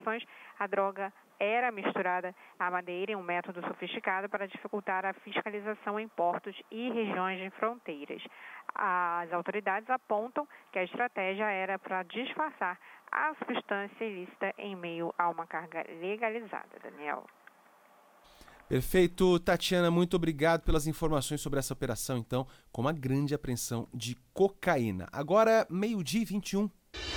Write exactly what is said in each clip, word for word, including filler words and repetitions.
A droga era misturada à madeira em um método sofisticado para dificultar a fiscalização em portos e regiões de fronteiras. As autoridades apontam que a estratégia era para disfarçar a substância ilícita em meio a uma carga legalizada. Daniel. Perfeito, Tatiana, muito obrigado pelas informações sobre essa operação, então, com uma grande apreensão de cocaína. Agora, meio-dia e vinte e um.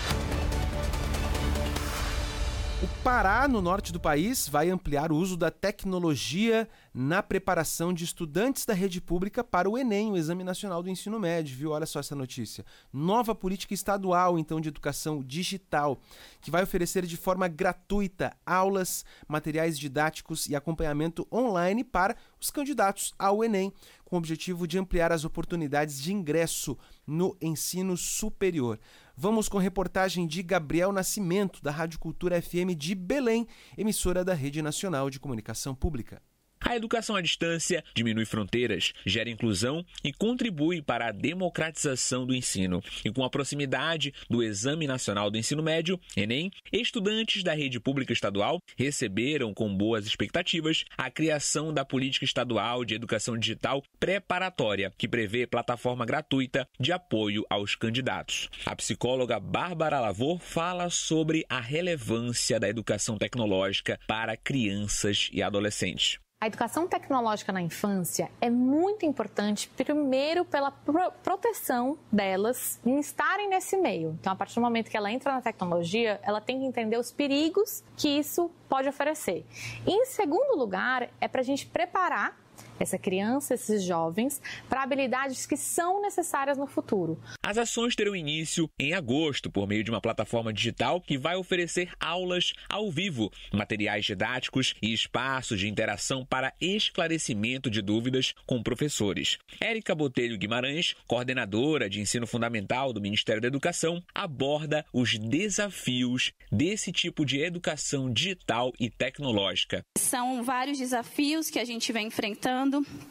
O Pará, no norte do país, vai ampliar o uso da tecnologia na preparação de estudantes da rede pública para o Enem, o Exame Nacional do Ensino Médio, viu? Olha só essa notícia. Nova política estadual, então, de educação digital, que vai oferecer de forma gratuita aulas, materiais didáticos e acompanhamento online para os candidatos ao Enem, com o objetivo de ampliar as oportunidades de ingresso no ensino superior. Vamos com reportagem de Gabriel Nascimento, da Rádio Cultura F M de Belém, emissora da Rede Nacional de Comunicação Pública. A educação à distância diminui fronteiras, gera inclusão e contribui para a democratização do ensino. E com a proximidade do Exame Nacional do Ensino Médio, Enem, estudantes da rede pública estadual receberam com boas expectativas a criação da Política Estadual de Educação Digital Preparatória, que prevê plataforma gratuita de apoio aos candidatos. A psicóloga Bárbara Lavor fala sobre a relevância da educação tecnológica para crianças e adolescentes. A educação tecnológica na infância é muito importante, primeiro pela pro- proteção delas em estarem nesse meio. Então, a partir do momento que ela entra na tecnologia, ela tem que entender os perigos que isso pode oferecer. E, em segundo lugar, é para a gente preparar essa criança, esses jovens, para habilidades que são necessárias no futuro. As ações terão início em agosto, por meio de uma plataforma digital que vai oferecer aulas ao vivo, materiais didáticos e espaços de interação para esclarecimento de dúvidas com professores. Érica Botelho Guimarães, coordenadora de ensino fundamental do Ministério da Educação, aborda os desafios desse tipo de educação digital e tecnológica. São vários desafios que a gente vem enfrentando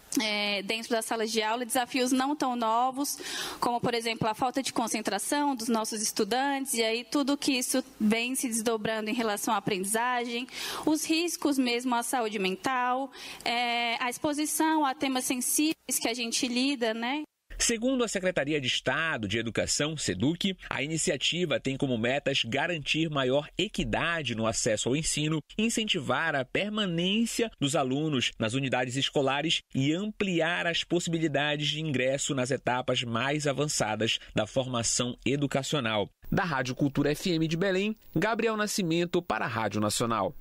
É, dentro das salas de aula, desafios não tão novos, como, por exemplo, a falta de concentração dos nossos estudantes, e aí tudo que isso vem se desdobrando em relação à aprendizagem, os riscos mesmo à saúde mental, é, a exposição a temas sensíveis que a gente lida, né? Segundo a Secretaria de Estado de Educação, SEDUC, a iniciativa tem como metas garantir maior equidade no acesso ao ensino, incentivar a permanência dos alunos nas unidades escolares e ampliar as possibilidades de ingresso nas etapas mais avançadas da formação educacional. Da Rádio Cultura F M de Belém, Gabriel Nascimento para a Rádio Nacional.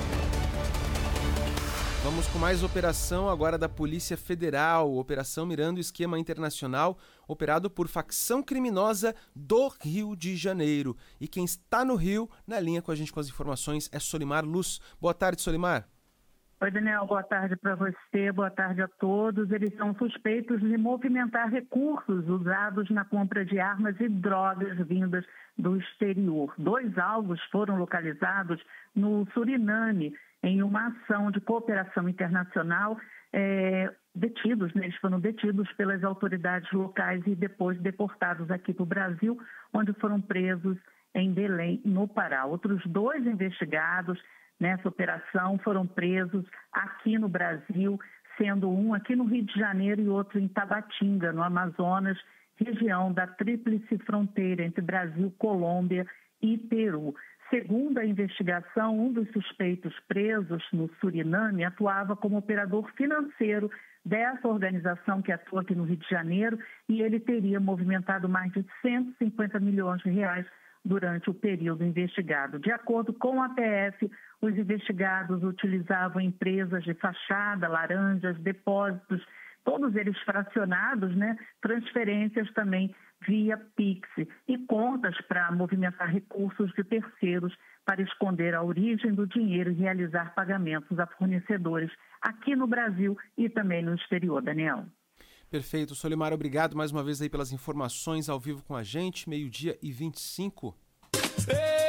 Vamos com mais operação agora da Polícia Federal, Operação Mirando Esquema Internacional, operado por facção criminosa do Rio de Janeiro. E quem está no Rio, na linha com a gente com as informações, é Solimar Luz. Boa tarde, Solimar. Oi, Daniel, boa tarde para você, boa tarde a todos. Eles são suspeitos de movimentar recursos usados na compra de armas e drogas vindas do exterior. Dois alvos foram localizados no Suriname, em uma ação de cooperação internacional, é, detidos, né? Eles foram detidos pelas autoridades locais e depois deportados aqui para o Brasil, onde foram presos em Belém, no Pará. Outros dois investigados nessa operação foram presos aqui no Brasil, sendo um aqui no Rio de Janeiro e outro em Tabatinga, no Amazonas, região da tríplice fronteira entre Brasil, Colômbia e Peru. Segundo a investigação, um dos suspeitos presos no Suriname atuava como operador financeiro dessa organização que atua aqui no Rio de Janeiro e ele teria movimentado mais de cento e cinquenta milhões de reais durante o período investigado. De acordo com a P F, os investigados utilizavam empresas de fachada, laranjas, depósitos, todos eles fracionados, né? Transferências também via Pix e contas para movimentar recursos de terceiros para esconder a origem do dinheiro e realizar pagamentos a fornecedores aqui no Brasil e também no exterior, Daniel. Perfeito. Solimar, obrigado mais uma vez aí pelas informações ao vivo com a gente, meio-dia e vinte e cinco.